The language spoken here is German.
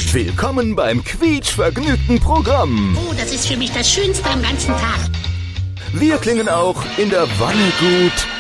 Willkommen beim quietschvergnügten Programm. Oh, das ist für mich das Schönste am ganzen Tag. Wir klingen auch in der Wanne gut